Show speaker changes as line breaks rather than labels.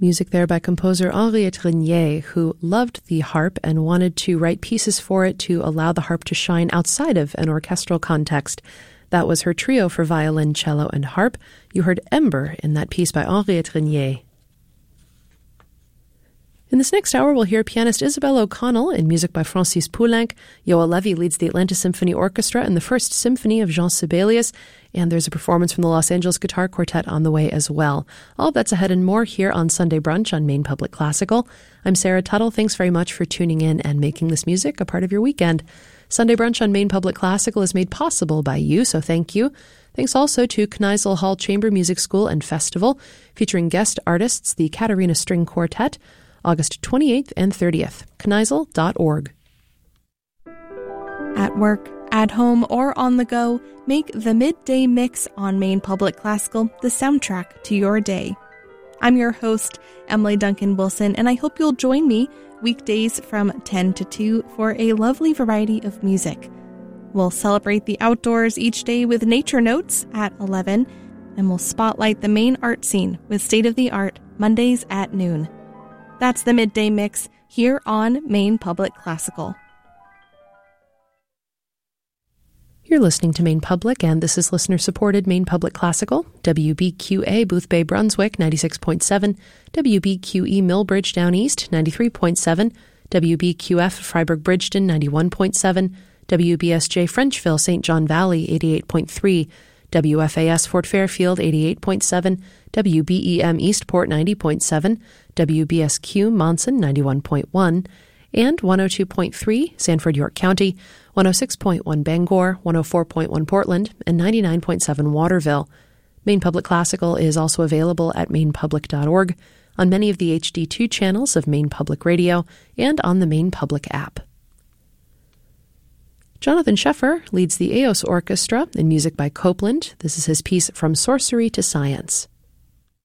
Music there by composer Henriette Renier, who loved the harp and wanted to write pieces for it to allow the harp to shine outside of an orchestral context. That was her trio for violin, cello, and harp. You heard Ember in that piece by Henriette Renier. In this next hour, we'll hear pianist Isabelle O'Connell in music by Francis Poulenc. Yoel Levy leads the Atlanta Symphony Orchestra in the First Symphony of Jean Sibelius, and there's a performance from the Los Angeles Guitar Quartet on the way as well. All that's ahead and more here on Sunday Brunch on Maine Public Classical. I'm Sarah Tuttle. Thanks very much for tuning in and making this music a part of your weekend. Sunday Brunch on Maine Public Classical is made possible by you, so thank you. Thanks also to Kneisel Hall Chamber Music School and Festival, featuring guest artists, the Katarina String Quartet, August 28th and 30th. Kneisel.org.
At work, at home, or on the go, make the Midday Mix on Maine Public Classical the soundtrack to your day. I'm your host, Emily Duncan Wilson, and I hope you'll join me weekdays from 10 to 2 for a lovely variety of music. We'll celebrate the outdoors each day with nature notes at 11, and we'll spotlight the Maine art scene with state-of-the-art Mondays at noon. That's the Midday Mix here on Maine Public Classical.
You're listening to Maine Public, and this is listener-supported Maine Public Classical, WBQA Boothbay Brunswick 96.7, WBQE Millbridge Down East 93.7, WBQF Freiburg Bridgeton 91.7, WBSJ Frenchville St. John Valley 88.3, WFAS Fort Fairfield 88.7, WBEM Eastport 90.7, WBSQ Monson 91.1, and 102.3 Sanford York County, 106.1 Bangor, 104.1 Portland, and 99.7 Waterville. Maine Public Classical is also available at mainepublic.org, on many of the HD2 channels of Maine Public Radio, and on the Maine Public app. Jonathan Sheffer leads the Eos Orchestra in music by Copeland. This is his piece From Sorcery to Science.